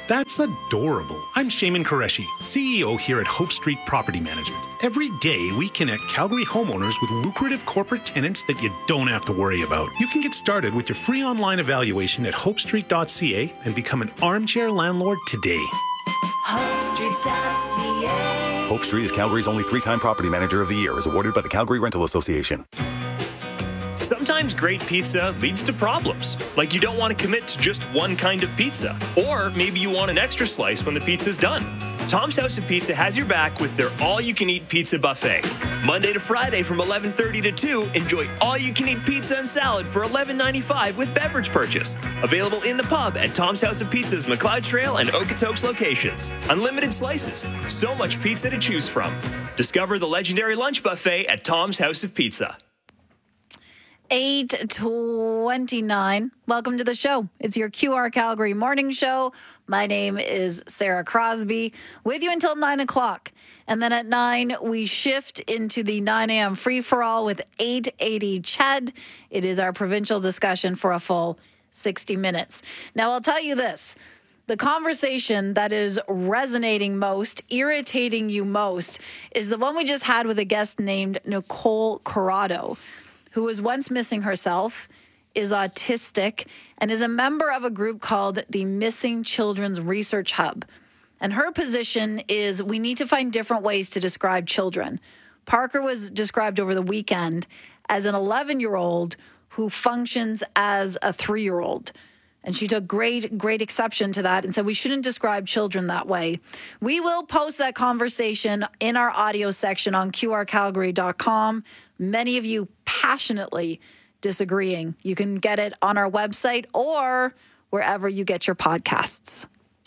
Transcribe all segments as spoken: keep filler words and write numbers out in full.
That's adorable. I'm Shaman Qureshi, C E O here at Hope Street Property Management. Every day, we connect Calgary homeowners with lucrative corporate tenants that you don't have to worry about. You can get started with your free online evaluation at hope street dot c a and become an armchair landlord today. hope street dot c a Hope Street is Calgary's only three-time Property Manager of the Year, as awarded by the Calgary Rental Association. Sometimes great pizza leads to problems, like you don't want to commit to just one kind of pizza, or maybe you want an extra slice when the pizza's done. Tom's House of Pizza has your back with their all-you-can-eat pizza buffet. Monday to Friday from eleven thirty to two, enjoy all-you-can-eat pizza and salad for eleven ninety-five with beverage purchase. Available in the pub at Tom's House of Pizza's McLeod Trail and Okotoks locations. Unlimited slices, so much pizza to choose from. Discover the legendary lunch buffet at Tom's House of Pizza. eight twenty-nine. Welcome to the show. It's your Q R Calgary morning show. My name is Sarah Crosby, with you until nine o'clock. And then at nine, we shift into the nine a.m. free-for-all with eight eighty Ched. It is our provincial discussion for a full sixty minutes. Now, I'll tell you this. The conversation that is resonating most, irritating you most, is the one we just had with a guest named Nicole Corrado, who was once missing herself, is autistic, and is a member of a group called the Missing Children's Research Hub. And her position is we need to find different ways to describe children. Parker was described over the weekend as an eleven-year-old who functions as a three-year-old. And she took great, great exception to that and said we shouldn't describe children that way. We will post that conversation in our audio section on q r calgary dot com. Many of you passionately disagreeing. You can get it on our website or wherever you get your podcasts.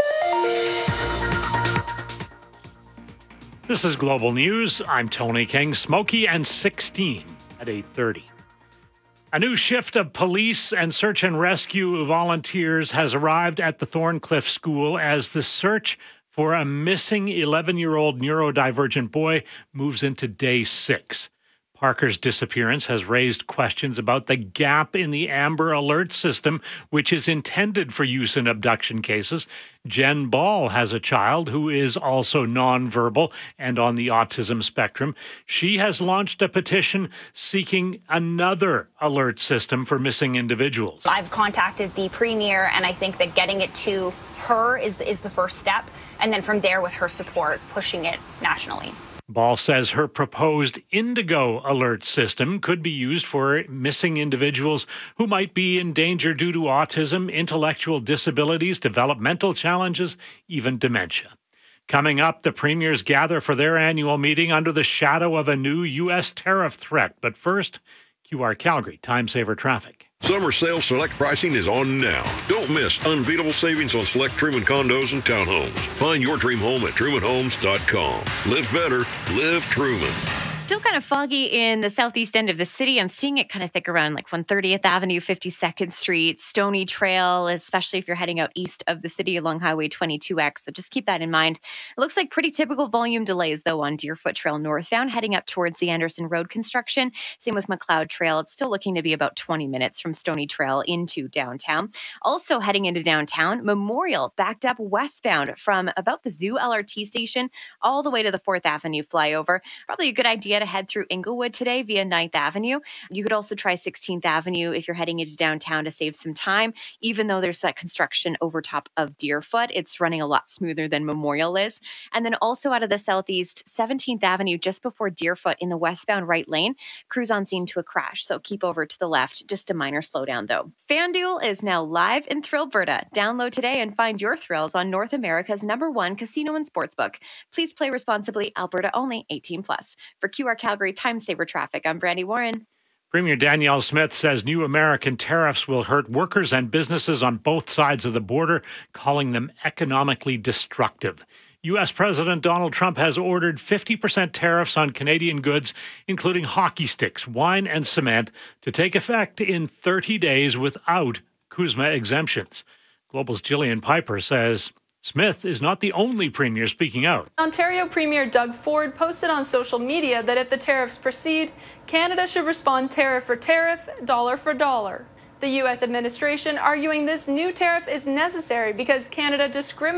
This is Global News. I'm Tony King. Smokey and sixteen at eight thirty. A new shift of police and search and rescue volunteers has arrived at the Thorncliffe School as the search for a missing eleven-year-old neurodivergent boy moves into day six. Parker's disappearance has raised questions about the gap in the Amber Alert system, which is intended for use in abduction cases. Jen Ball has a child who is also nonverbal and on the autism spectrum. She has launched a petition seeking another alert system for missing individuals. I've contacted the premier, and I think that getting it to her is, is the first step. And then from there, with her support, pushing it nationally. Ball says her proposed Indigo alert system could be used for missing individuals who might be in danger due to autism, intellectual disabilities, developmental challenges, even dementia. Coming up, the premiers gather for their annual meeting under the shadow of a new U S tariff threat. But first, Q R Calgary Time Saver Traffic. Summer sales select pricing is on now. Don't miss unbeatable savings on select Truman condos and townhomes. Find your dream home at truman homes dot com. Live better, live Truman. Still kind of foggy in the southeast end of the city. I'm seeing it kind of thick around like one thirtieth Avenue, fifty-second Street, Stony Trail, especially if you're heading out east of the city along Highway twenty-two X. So just keep that in mind. It looks like pretty typical volume delays, though, on Deerfoot Trail northbound, heading up towards the Anderson Road construction. Same with McLeod Trail. It's still looking to be about twenty minutes from Stony Trail into downtown. Also heading into downtown, Memorial backed up westbound from about the Zoo L R T station all the way to the fourth Avenue flyover. Probably a good idea to head through Inglewood today via ninth Avenue. You could also try sixteenth Avenue if you're heading into downtown to save some time. Even though there's that construction over top of Deerfoot, it's running a lot smoother than Memorial is. And then also out of the southeast, seventeenth Avenue just before Deerfoot in the westbound right lane, crews on scene to a crash. So keep over to the left. Just a minor slowdown though. FanDuel is now live in Thrillberta. Download today and find your thrills on North America's number one casino and sportsbook. Please play responsibly. Alberta only, eighteen plus. For Q R Calgary Time Saver Traffic, I'm Brandy Warren. Premier Danielle Smith says new American tariffs will hurt workers and businesses on both sides of the border, calling them economically destructive. U S. President Donald Trump has ordered fifty percent tariffs on Canadian goods, including hockey sticks, wine, and cement, to take effect in thirty days without CUSMA exemptions. Global's Gillian Piper says Smith is not the only premier speaking out. Ontario Premier Doug Ford posted on social media that if the tariffs proceed, Canada should respond tariff for tariff, dollar for dollar. The U S administration arguing this new tariff is necessary because Canada discriminates